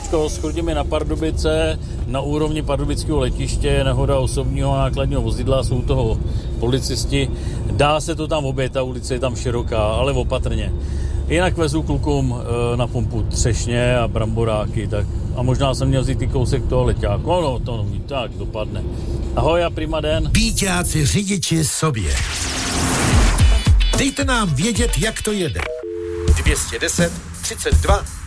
Teďko schodíme na Pardubice, na úrovni pardubického letiště je nehoda osobního a nákladního vozidla, jsou toho policisti. Dá se to tam obět, ta ulice je tam široká, ale opatrně. Jinak vezu klukům na pumpu třešně a bramboráky, tak a možná jsem měl vzít i kousek toho leťáku. No, to neví, tak dopadne. Ahoj a prima den. Píťáci řidiči sobě. Dejte nám vědět, jak to jede. 210 32